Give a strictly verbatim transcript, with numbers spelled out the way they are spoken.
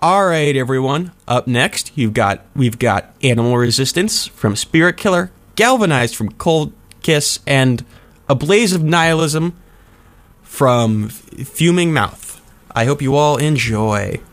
All right, everyone. Up next, you've got we've got Animal Resistance from Spirit Killer, Galvanized from Cold Kiss, and A Blaze of Nihilism from Fuming Mouth. I hope you all enjoy.